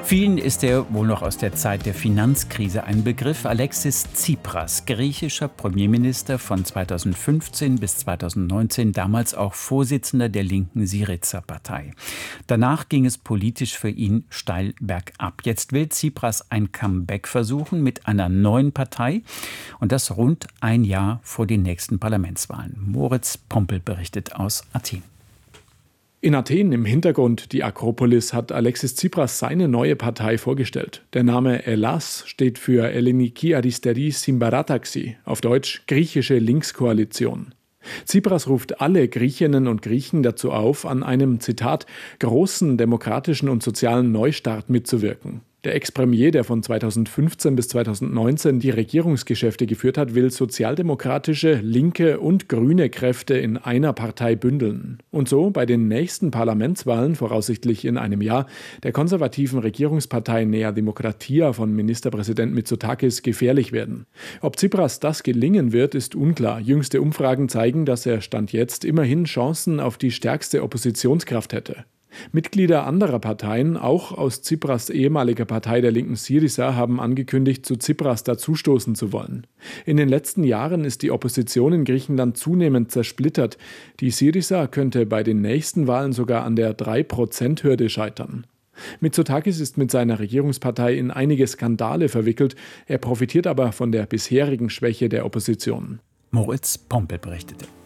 Vielen ist er wohl noch aus der Zeit der Finanzkrise ein Begriff. Alexis Tsipras, griechischer Premierminister von 2015 bis 2019, damals auch Vorsitzender der linken Syriza-Partei. Danach ging es politisch für ihn steil bergab. Jetzt will Tsipras ein Comeback versuchen mit einer neuen Partei und das rund ein Jahr vor den nächsten Parlamentswahlen. Moritz Pompel berichtet aus Athen. In Athen im Hintergrund, die Akropolis, hat Alexis Tsipras seine neue Partei vorgestellt. Der Name Hellas steht für Elleniki Aristori Symbarattaxi, auf Deutsch griechische Linkskoalition. Tsipras ruft alle Griechinnen und Griechen dazu auf, an einem, Zitat, großen demokratischen und sozialen Neustart mitzuwirken. Der Ex-Premier, der von 2015 bis 2019 die Regierungsgeschäfte geführt hat, will sozialdemokratische, linke und grüne Kräfte in einer Partei bündeln. Und so bei den nächsten Parlamentswahlen, voraussichtlich in einem Jahr, der konservativen Regierungspartei Nea Demokratia von Ministerpräsident Mitsotakis gefährlich werden. Ob Tsipras das gelingen wird, ist unklar. Jüngste Umfragen zeigen, dass er Stand jetzt immerhin Chancen auf die stärkste Oppositionskraft hätte. Mitglieder anderer Parteien, auch aus Tsipras ehemaliger Partei der linken Syriza, haben angekündigt, zu Tsipras dazustoßen zu wollen. In den letzten Jahren ist die Opposition in Griechenland zunehmend zersplittert. Die Syriza könnte bei den nächsten Wahlen sogar an der 3%-Hürde scheitern. Mitsotakis ist mit seiner Regierungspartei in einige Skandale verwickelt. Er profitiert aber von der bisherigen Schwäche der Opposition. Moritz Pompel berichtete.